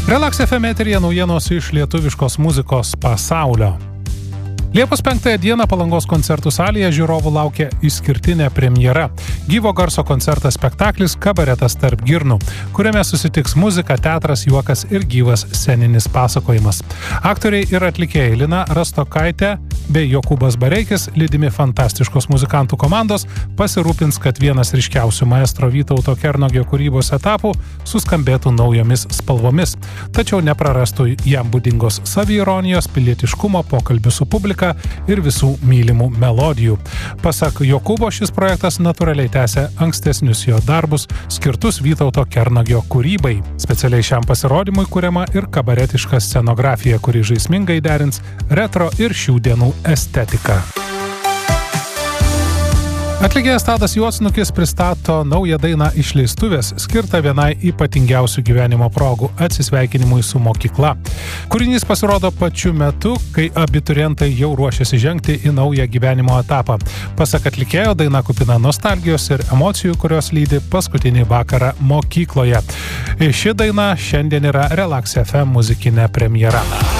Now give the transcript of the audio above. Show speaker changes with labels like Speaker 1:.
Speaker 1: Relax FM eteryje naujienos iš lietuviškos muzikos pasaulio. Liepos 5 dieną Palangos koncertų salėje žiūrovų laukia išskirtinė premjera. Gyvo garso koncertas spektaklis Kabaretas tarp girnų, kuriame susitiks muzika, teatras, juokas ir gyvas sceninis pasakojimas. Aktoriai ir atlikėjai Lina Rastokaitė bei Jokūbas Bareikis, lydimi fantastiškos muzikantų komandos, pasirūpins, kad vienas ryškiausių maestro Vytauto Kernagio kūrybos etapų suskambėtų naujomis spalvomis, tačiau neprarastų jam būdingos saviironijos, pilietiškumo, pokalbių su publika ir visų mylimų melodijų. Pasak Jokūbo, šis projektas natūraliai tęsia ankstesnius jo darbus, skirtus Vytauto Kernagio kūrybai. Specialiai šiam pasirodymui kuriama ir kabaretiška scenografija, kuri žaismingai derins retro ir šių dienų estetiką. Atlikėjas Tadas Juodsnukis pristato naują dainą Išleistuvės, skirtą vienai ypatingiausių gyvenimo progų – atsisveikinimui su mokykla. Kūrinys pasirodo pačiu metu, kai abiturientai jau ruošiasi žengti į naują gyvenimo etapą. Pasak atlikėjo, daina kupina nostalgijos ir emocijų, kurios lydi paskutinį vakarą mokykloje. Ši daina šiandien yra Relax FM muzikinė premjera.